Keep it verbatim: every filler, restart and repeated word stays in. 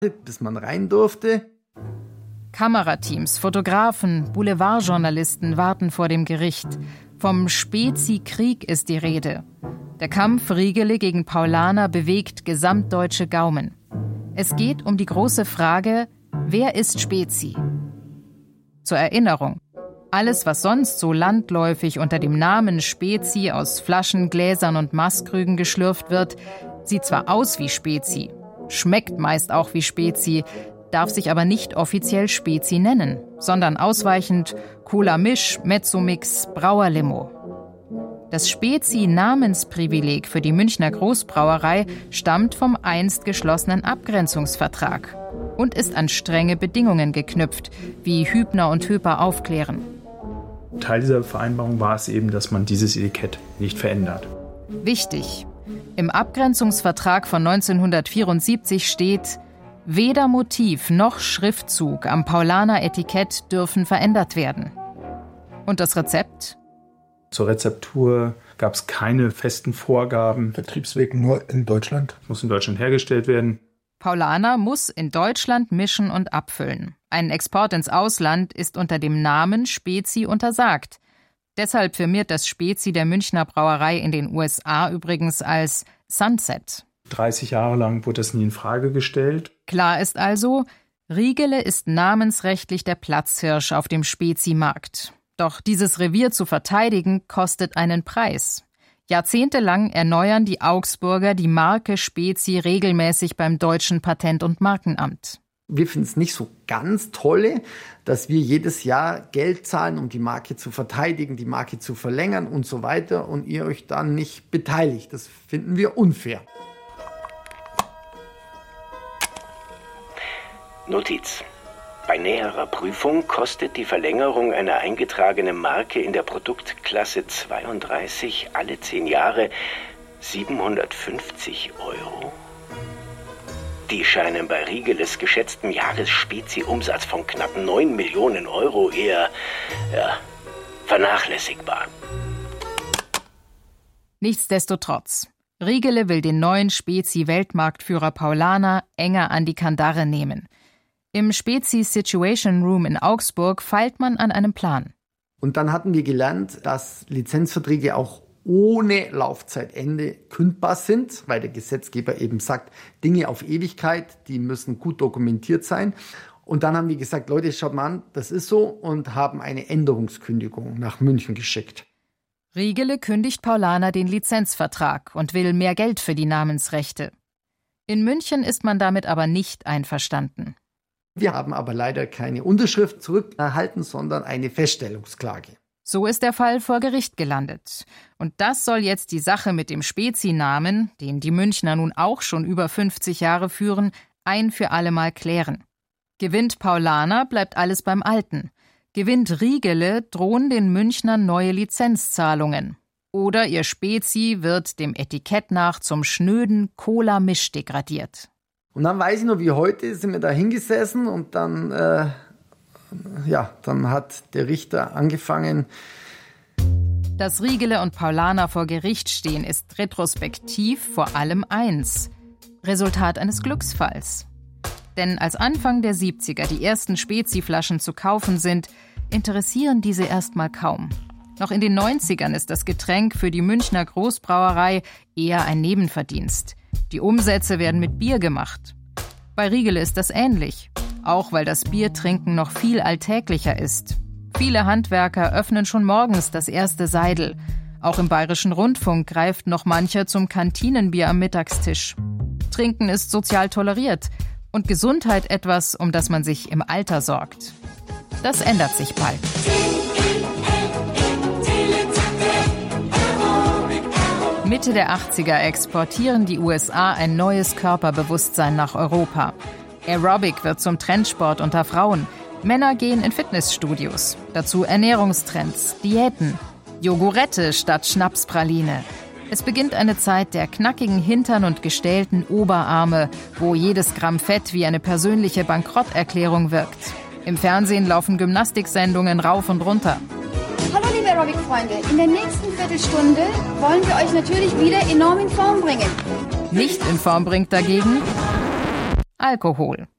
bis man rein durfte. Kamerateams, Fotografen, Boulevardjournalisten warten vor dem Gericht. Vom Spezi-Krieg ist die Rede. Der Kampf Riegele gegen Paulaner bewegt gesamtdeutsche Gaumen. Es geht um die große Frage, wer ist Spezi? Zur Erinnerung: Alles, was sonst so landläufig unter dem Namen Spezi aus Flaschen, Gläsern und Maßkrügen geschlürft wird, sieht zwar aus wie Spezi, schmeckt meist auch wie Spezi, darf sich aber nicht offiziell Spezi nennen, sondern ausweichend Cola Misch, Mezzomix, Brauerlimo. Das Spezi-Namensprivileg für die Münchner Großbrauerei stammt vom einst geschlossenen Abgrenzungsvertrag und ist an strenge Bedingungen geknüpft, wie Hübner und Höper aufklären. Teil dieser Vereinbarung war es eben, dass man dieses Etikett nicht verändert. Wichtig: Im Abgrenzungsvertrag von neunzehnhundertvierundsiebzig steht: Weder Motiv noch Schriftzug am Paulaner-Etikett dürfen verändert werden. Und das Rezept? Zur Rezeptur gab es keine festen Vorgaben. Vertriebsweg nur in Deutschland? Muss in Deutschland hergestellt werden. Paulaner muss in Deutschland mischen und abfüllen. Ein Export ins Ausland ist unter dem Namen Spezi untersagt. Deshalb firmiert das Spezi der Münchner Brauerei in den U S A übrigens als Sunset. dreißig Jahre lang wurde das nie in Frage gestellt. Klar ist also, Riegele ist namensrechtlich der Platzhirsch auf dem Spezi-Markt. Doch dieses Revier zu verteidigen, kostet einen Preis. Jahrzehntelang erneuern die Augsburger die Marke Spezi regelmäßig beim Deutschen Patent- und Markenamt. Wir finden es nicht so ganz toll, dass wir jedes Jahr Geld zahlen, um die Marke zu verteidigen, die Marke zu verlängern und so weiter, und ihr euch dann nicht beteiligt. Das finden wir unfair. Notiz: Bei näherer Prüfung kostet die Verlängerung einer eingetragenen Marke in der Produktklasse zweiunddreißig alle zehn Jahre siebenhundertfünfzig Euro. Die scheinen bei Riegeles geschätztem Jahresspezi-Umsatz von knapp neun Millionen Euro eher, ja, vernachlässigbar. Nichtsdestotrotz: Riegele will den neuen Spezi-Weltmarktführer Paulaner enger an die Kandare nehmen. Im Spezi Situation Room in Augsburg feilt man an einem Plan. Und dann hatten wir gelernt, dass Lizenzverträge auch ohne Laufzeitende kündbar sind, weil der Gesetzgeber eben sagt, Dinge auf Ewigkeit, die müssen gut dokumentiert sein. Und dann haben wir gesagt, Leute, schaut mal an, das ist so, und haben eine Änderungskündigung nach München geschickt. Riegele kündigt Paulaner den Lizenzvertrag und will mehr Geld für die Namensrechte. In München ist man damit aber nicht einverstanden. Wir haben aber leider keine Unterschrift zurückerhalten, sondern eine Feststellungsklage. So ist der Fall vor Gericht gelandet. Und das soll jetzt die Sache mit dem Spezi-Namen, den die Münchner nun auch schon über fünfzig Jahre führen, ein für alle Mal klären. Gewinnt Paulaner, bleibt alles beim Alten. Gewinnt Riegele, drohen den Münchnern neue Lizenzzahlungen. Oder ihr Spezi wird dem Etikett nach zum schnöden Cola-Misch degradiert. Und dann weiß ich noch, wie heute, sind wir da hingesessen und dann, äh, ja, dann hat der Richter angefangen. Dass Riegele und Paulaner vor Gericht stehen, ist retrospektiv vor allem eins: Resultat eines Glücksfalls. Denn als Anfang der siebziger die ersten Spezi-Flaschen zu kaufen sind, interessieren diese erstmal kaum. Noch in den neunzigern ist das Getränk für die Münchner Großbrauerei eher ein Nebenverdienst. Die Umsätze werden mit Bier gemacht. Bei Riegele ist das ähnlich, auch weil das Biertrinken noch viel alltäglicher ist. Viele Handwerker öffnen schon morgens das erste Seidel. Auch im Bayerischen Rundfunk greift noch mancher zum Kantinenbier am Mittagstisch. Trinken ist sozial toleriert und Gesundheit etwas, um das man sich im Alter sorgt. Das ändert sich bald. Mitte der achtziger exportieren die U S A ein neues Körperbewusstsein nach Europa. Aerobic wird zum Trendsport unter Frauen. Männer gehen in Fitnessstudios. Dazu Ernährungstrends, Diäten, Jogurette statt Schnapspraline. Es beginnt eine Zeit der knackigen Hintern und gestählten Oberarme, wo jedes Gramm Fett wie eine persönliche Bankrotterklärung wirkt. Im Fernsehen laufen Gymnastiksendungen rauf und runter. Hallo liebe Aerobic-Freunde, in der nächsten Viertelstunde wollen wir euch natürlich wieder enorm in Form bringen. Nicht in Form bringt dagegen Alkohol.